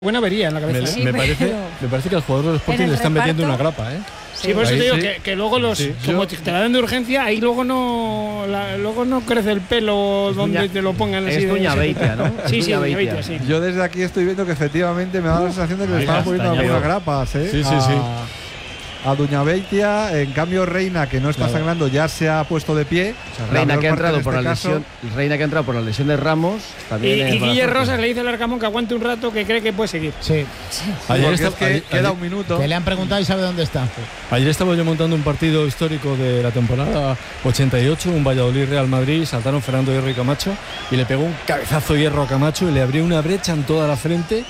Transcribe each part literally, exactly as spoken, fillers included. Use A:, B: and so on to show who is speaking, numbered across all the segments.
A: Buena avería en la cabeza.
B: Me,
A: Sí,
B: me, parece, me parece que al jugador del Sporting le están metiendo una grapa, ¿eh?
A: Sí, por eso
B: ahí
A: te digo
B: sí.
A: que, que luego los
B: Sí,
A: como
B: yo,
A: te la dan de urgencia, ahí luego no la, luego no crece el pelo donde
C: duña,
A: te lo pongan así.
C: Es Duña Beitia, ¿no?
A: Sí, sí,
C: Duña
A: Beitia, sí.
D: Yo desde aquí estoy viendo que efectivamente me da la sensación de que le estaban poniendo algunas grapas, ¿eh?
B: Sí, sí, sí.
D: A Duña Beitia. En cambio, Reina, que no está
B: Claro.
D: sangrando, ya se ha puesto de pie.
C: O sea, Reina, que ha entrado
D: en
C: por
D: este
C: la
D: caso.
C: lesión, Reina que ha entrado por la lesión de Ramos. También
A: Y,
C: es
A: y
C: mala
A: Guille
C: suerte.
A: Rosas le dice al Arcamón que aguante un rato, que cree que puede seguir.
E: Sí.
B: Ayer,
D: Porque
B: está,
D: es que
B: ayer,
D: queda
B: ayer,
D: un minuto.
E: Que le han preguntado y sabe dónde está.
B: ayer estaba yo montando un partido histórico de la temporada ochenta y ocho, un Valladolid-Real Madrid. Saltaron Fernando Hierro y Camacho y le pegó un cabezazo Hierro a Camacho y le abrió una brecha en toda la frente.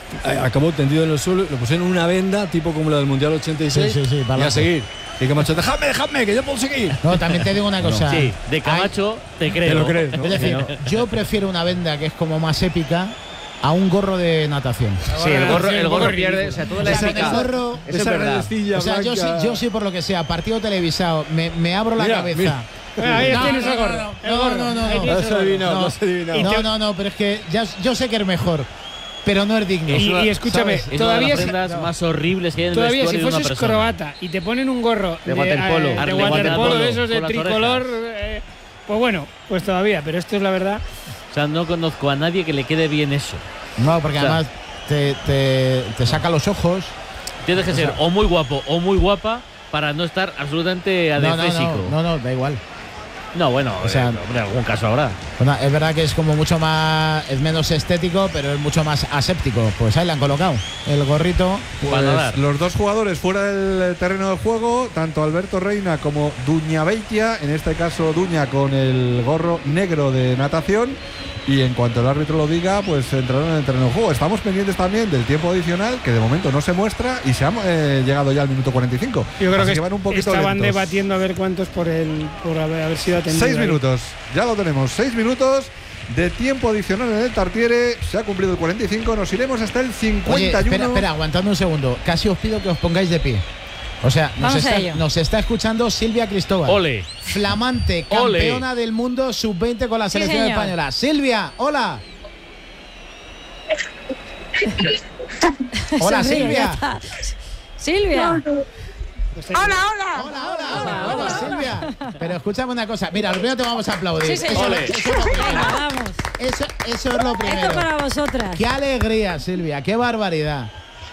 B: Acabó tendido en el suelo, le pusieron una venda tipo como la del Mundial ochenta y seis
E: Sí, sí, sí,
B: y
E: para
B: a seguir. Y Camacho, dejadme, dejadme, que yo puedo seguir.
E: No, también te digo una cosa.
F: Sí, de Camacho te creo.
B: Te lo crees, ¿no?
E: Es decir, yo prefiero una venda que es como más épica a un gorro de natación.
C: Sí, el gorro, el gorro
A: Sí,
C: pierde. O sea, toda la
E: O sea,
C: épica.
E: el gorro-
C: Eso es
B: esa
C: verdad.
B: rayecilla
E: O sea, yo sí,
B: blanca.
E: yo sí por lo que sea, partido televisado, me, me abro la
B: Mira,
E: cabeza.
B: mira.
A: Bueno, ahí
E: No,
A: tienes
E: no,
A: el
E: no,
A: gorro.
E: no,
A: el
E: no,
A: gorro.
E: no, no,
A: Ahí
E: no.
A: tienes
B: No
A: el
B: se ha
A: gorro.
B: adivinado,
E: No.
B: no se ha adivinado.
E: No, no, no, pero es que ya, yo sé que es mejor, pero no es digno.
A: Y,
C: una-
A: y escúchame,
C: ¿sabes? Es
A: todavía,
C: una de
A: si,
C: las prendas más horribles que hay en el
A: todavía si
C: vestuario de una
A: fueses
C: persona.
A: croata y te ponen un gorro
C: De waterpolo.
A: eh, de,
C: De
A: waterpolo,
C: waterpolo,
A: de esos de
C: con las
A: tricolor,
C: orejas.
A: eh, pues bueno, pues todavía, pero esto es la verdad.
F: O sea, no conozco a nadie que le quede bien eso.
E: No, porque
F: O sea,
E: además te, te, te saca los ojos.
F: Tienes que ser o muy guapo o muy guapa para no estar absolutamente
E: No, no,
F: adefésico.
E: no, no, no, da igual.
F: No, bueno,
E: O sea,
F: eh, hombre, en algún caso habrá.
E: Bueno, es verdad que es como mucho más, es menos estético, pero es mucho más aséptico. Pues ahí le han colocado el gorrito.
F: Para nadar.
D: Pues los dos jugadores fuera del terreno de juego, tanto Alberto Reina como Duña Beitia, en este caso Duña con el gorro negro de natación. Y en cuanto el árbitro lo diga, pues entrarán en el terreno de juego. Estamos pendientes también del tiempo adicional, que de momento no se muestra, y se ha eh, llegado ya al minuto cuarenta y cinco.
A: Yo creo
D: Así
A: que,
D: van un poquito
A: estaban
D: lentos.
A: debatiendo a ver cuántos por el por haber, haber sido atendido.
D: Seis
A: ahí.
D: minutos, ya lo tenemos, seis minutos de tiempo adicional en el Tartiere. Se ha cumplido el cuarenta y cinco, nos iremos hasta el
E: Oye,
D: cincuenta y uno.
E: espera, espera, aguantadme un segundo. Casi os pido que os pongáis de pie. O sea, nos,
G: Vamos a
E: está,
G: ello.
E: nos está escuchando Silvia Cristóbal.
F: Ole.
E: Flamante
F: Ole.
E: campeona del mundo sub veinte con la
G: Sí,
E: selección
G: señor.
E: española. Silvia, hola. Hola,
G: Sonríe,
E: Silvia.
G: ya está. Silvia.
H: Hola, hola.
E: Hola, hola, hola, hola, Silvia. Pero escúchame una cosa. Mira, lo primero te vamos a aplaudir.
G: Sí, señor.
E: Eso, eso es lo
G: Venga,
E: primero.
G: vamos.
E: Eso, eso es lo
G: Esto
E: primero.
G: para vosotras.
E: Qué alegría, Silvia. Qué barbaridad.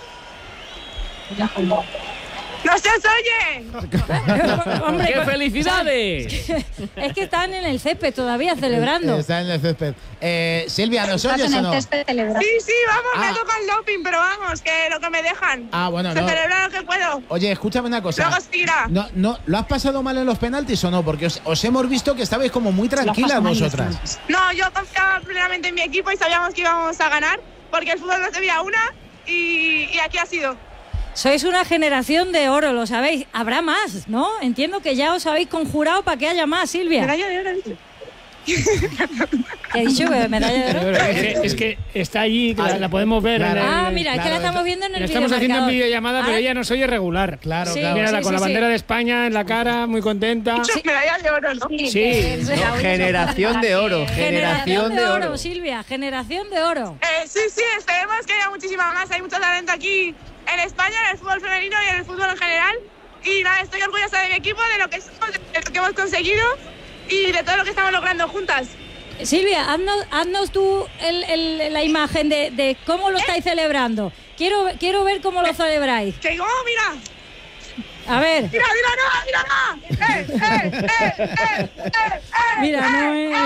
H: ¡No se os oye!
G: Hombre,
F: ¡Qué
G: con-
F: felicidades!
G: es que están en el césped todavía celebrando.
E: Está en el césped. Eh, Silvia, ¿nos oyes o no?
H: Sí, sí, vamos,
E: Ah.
H: me toca el doping, pero vamos, que lo que me dejan.
E: Ah, bueno,
H: Se
E: no.
H: celebra lo que puedo.
E: Oye, escúchame una cosa.
H: Luego seguirá.
E: No, no, ¿lo has pasado mal en los penaltis o no? Porque os, os hemos visto que estabais como muy tranquilas vosotras.
H: No, yo confiaba plenamente en mi equipo y sabíamos que íbamos a ganar, porque el fútbol no se veía una y, y aquí ha sido.
G: Sois una generación de oro, lo sabéis. Habrá más, ¿no? Entiendo que ya os habéis conjurado para que haya más, Silvia.
H: Medalla de oro, dice.
G: ¿Qué he dicho? ¿Que medalla de
A: Pero
G: oro?
A: es, que, es que está allí, que la, la podemos ver.
E: Claro.
A: en el-
G: Ah, mira, es que la
E: Claro,
G: estamos viendo en el
A: la estamos haciendo en
G: videomarcador.
A: videollamada, pero
G: Ahora-
A: ella nos oye regular.
E: Claro,
G: Sí,
E: claro.
A: Mírala
G: sí,
A: con
G: sí,
A: la
G: sí.
A: bandera de España en la cara, muy contenta.
H: Medalla de oro, ¿no?
A: Sí.
C: No, generación de oro.
G: Generación de oro, Silvia. Generación de oro.
H: Eh, sí, sí, esperemos que haya muchísima más. Hay mucho talento aquí en España, en el fútbol femenino y en el fútbol en general. Y nada, estoy orgullosa de mi equipo, de lo que somos, de lo que hemos conseguido y de todo lo que estamos logrando juntas.
G: Silvia, haznos, haznos tú el- el- la imagen de, de cómo lo estáis celebrando. Quiero, quiero ver cómo lo celebráis.
H: Que digo, oh, mira,
G: A ver,
H: mira, mira, no, mira, no. ¡Eh, eh, eh, eh, eh, eh!
G: mira, no es...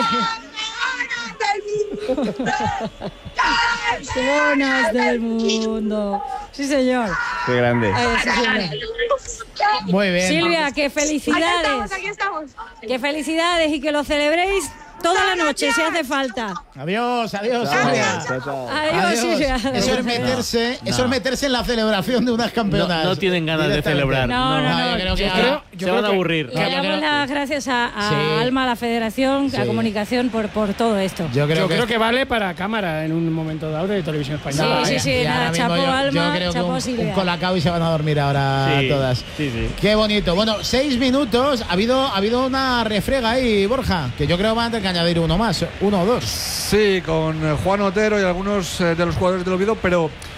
G: Zonas del mundo. Sí, señor.
C: Qué grande.
G: Eh, sí, señor.
E: Muy bien.
G: Silvia, que
H: Aquí estamos,
G: felicidades.
H: aquí estamos.
G: Que felicidades y que lo celebréis toda la noche si hace falta.
E: Adiós, adiós,
C: Chao,
E: Silvia.
C: chao, chao.
G: Adiós,
E: Adiós.
G: Silvia.
E: Eso es meterse, eso es meterse en la celebración de unas
F: No,
E: campeonas.
F: no tienen ganas de
E: Directamente.
F: celebrar.
G: No, no,
E: No, yo creo que
A: Yo
E: ahora-
A: creo, yo
F: Se
A: creo
F: van a
A: que-
F: aburrir.
G: Le
E: yo
G: damos
E: creo-
G: las gracias a, a
E: Sí.
G: Alma, a la Federación, a
E: Sí.
G: Comunicación, por, por todo esto.
E: Yo creo
A: Yo
E: que,
A: creo que vale para cámara en un momento dado de televisión
G: Sí,
A: española.
G: sí,
A: ¿eh?
G: sí,
E: y
G: nada,
E: ahora mismo
G: chapó
E: yo,
G: Alma,
E: yo creo que
G: chapó
E: un,
G: Silvia.
E: un colacao y se van a dormir ahora
F: Sí,
E: todas.
F: sí, sí.
E: Qué bonito. Bueno, seis minutos. Ha habido, ha habido una refrega ahí, Borja, que yo creo que van a tener que añadir uno más, uno o dos.
D: Sí, con eh, Juan Otero y algunos eh, de los jugadores del Oviedo, pero